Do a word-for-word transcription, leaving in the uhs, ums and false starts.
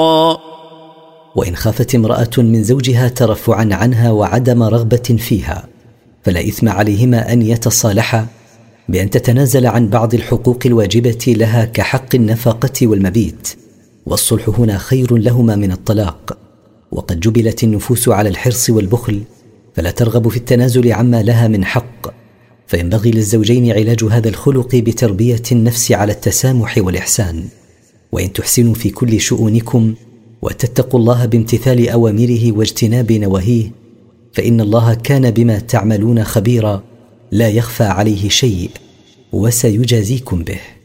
وإن خافت امرأة من زوجها ترفعا عنها وعدم رغبة فيها فلا إثم عليهما أن يتصالحا بأن تتنازل عن بعض الحقوق الواجبة لها كحق النفقة والمبيت، والصلح هنا خير لهما من الطلاق. وقد جبلت النفوس على الحرص والبخل فلا ترغب في التنازل عما لها من حق، فينبغي للزوجين علاج هذا الخلق بتربية النفس على التسامح والإحسان. وإن تحسنوا في كل شؤونكم وتتقوا الله بامتثال أوامره واجتناب نواهيه فإن الله كان بما تعملون خبيرا لا يخفى عليه شيء وسيجازيكم به.